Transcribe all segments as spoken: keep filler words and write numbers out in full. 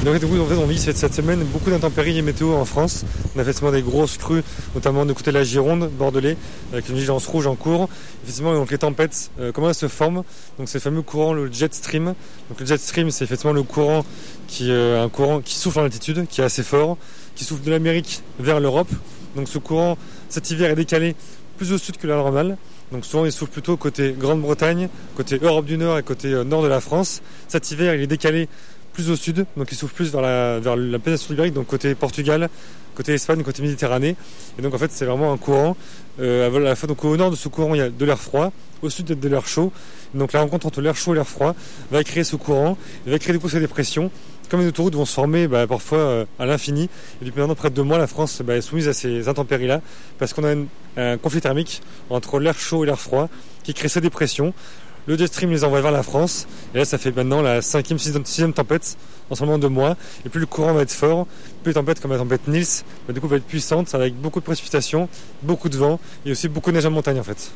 Donc du coup, en fait, on vit cette semaine beaucoup d'intempéries météo en France. On a effectivement des grosses crues, notamment de côté de la Gironde, Bordelais, avec une vigilance rouge en cours. Effectivement, donc les tempêtes, euh, comment elles se forment? Donc c'est le fameux courant, le jet stream. Donc le jet stream, c'est effectivement le courant qui, euh, un courant qui souffle en altitude, qui est assez fort, qui souffle de l'Amérique vers l'Europe. Donc ce courant, cet hiver, est décalé plus au sud que la normale. Donc souvent il souffle plutôt côté Grande-Bretagne, côté Europe du Nord et côté euh, nord de la France. Cet hiver, il est décalé plus au sud, donc il souffle plus vers la, vers la péninsule ibérique, donc côté Portugal, côté Espagne, côté Méditerranée. Et donc en fait c'est vraiment un courant. Euh, à la fois, donc au nord de ce courant il y a de l'air froid, au sud de l'air chaud. Et donc la rencontre entre l'air chaud et l'air froid va créer ce courant, et va créer du coup ces dépressions. Comme les autoroutes vont se former bah, parfois euh, à l'infini. Et depuis maintenant près de deux mois, la France bah, est soumise à ces intempéries-là, parce qu'on a une, un conflit thermique entre l'air chaud et l'air froid qui crée ces dépressions. Le jet stream les envoie vers la France. Et là, ça fait maintenant la cinquième, sixième, sixième tempête en seulement deux mois. Et plus le courant va être fort, plus les tempêtes comme la tempête Nils bah, du coup, va être puissante, avec beaucoup de précipitations, beaucoup de vent et aussi beaucoup de neige en montagne en fait.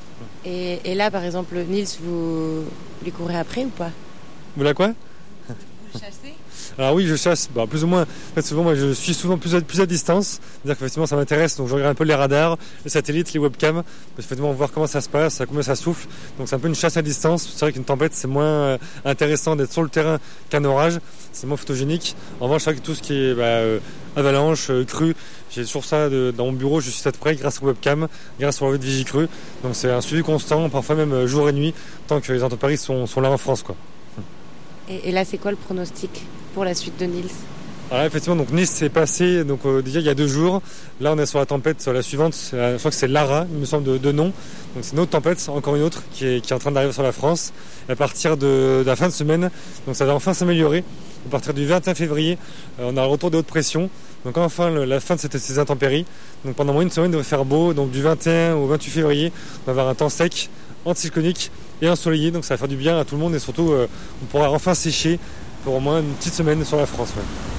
Et, et là, par exemple, Nils, vous lui courez après ou pas? Vous la quoi? Vous chassez? Alors oui, je chasse, bah, plus ou moins. En fait, souvent, moi, je suis souvent plus à, plus à distance. C'est-à-dire qu'effectivement, ça m'intéresse. Donc, je regarde un peu les radars, les satellites, les webcams, pour effectivement voir comment ça se passe, combien ça souffle. Donc, c'est un peu une chasse à distance. C'est vrai qu'une tempête, c'est moins euh, intéressant d'être sur le terrain qu'un orage. C'est moins photogénique. En revanche, c'est vrai que tout ce qui est bah, euh, avalanche, euh, crue, j'ai toujours ça de, dans mon bureau. Je suis ça de près grâce aux webcams, grâce au relevé de Vigicru. Donc, c'est un suivi constant, parfois même euh, jour et nuit, tant que les intempéries sont, sont là en France, quoi. Et, et là, c'est quoi le pronostic pour la suite de Nils? Alors effectivement, donc Nice s'est passé donc euh, déjà il y a deux jours. Là, on est sur la tempête, sur la suivante. Euh, je crois que c'est Lara, il me semble de, de nom. Donc c'est une autre tempête, encore une autre qui est, qui est en train d'arriver sur la France. Et à partir de, de la fin de semaine, donc ça va enfin s'améliorer. À partir du vingt et un février, euh, on a le retour des hautes pressions. Donc enfin le, la fin de cette, ces intempéries. Donc pendant moins une semaine, il devrait faire beau. Donc du vingt et un au vingt-huit février, on va avoir un temps sec, anticyclonique et ensoleillé. Donc ça va faire du bien à tout le monde et surtout, euh, on pourra enfin sécher pour au moins une petite semaine sur la France. Ouais.